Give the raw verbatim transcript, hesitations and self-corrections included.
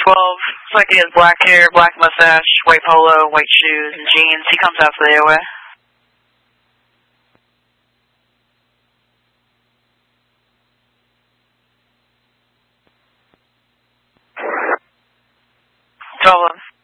twelve. Looks like he has black hair, black mustache, white polo, white shoes, and jeans. He comes out to the airway. twelve.